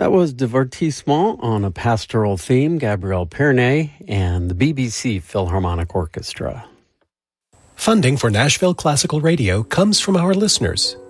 That was Divertissement on a pastoral theme, Gabriel Pernay and the BBC Philharmonic Orchestra. Funding for Nashville Classical Radio comes from our listeners